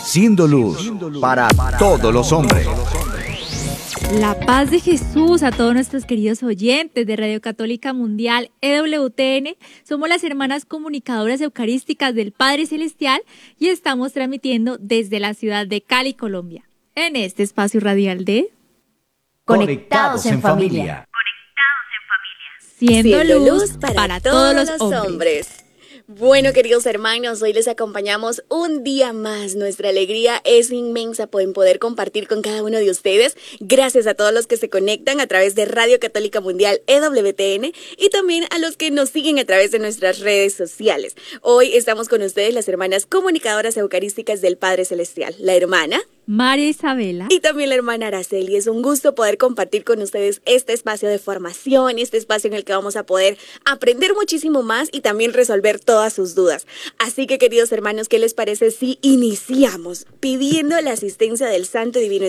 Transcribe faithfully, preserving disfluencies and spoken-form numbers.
siendo luz para todos los hombres. La paz de Jesús a todos nuestros queridos oyentes de Radio Católica Mundial E W T N. Somos las hermanas comunicadoras eucarísticas del Padre Celestial y estamos transmitiendo desde la ciudad de Cali, Colombia, en este espacio radial de Conectados en Familia. Siendo, Siendo luz, luz para, para todos, todos los los hombres. hombres. Bueno, queridos hermanos, hoy les acompañamos un día más. Nuestra alegría es inmensa por poder compartir con cada uno de ustedes. Gracias a todos los que se conectan a través de Radio Católica Mundial E W T N y también a los que nos siguen a través de nuestras redes sociales. Hoy estamos con ustedes las hermanas comunicadoras eucarísticas del Padre Celestial, la hermana María Isabela y también la hermana Araceli. Es un gusto poder compartir con ustedes este espacio de formación, este espacio en el que vamos a poder aprender muchísimo más y también resolver todas sus dudas. Así que, queridos hermanos, ¿qué les parece si iniciamos pidiendo la asistencia del Santo y Divino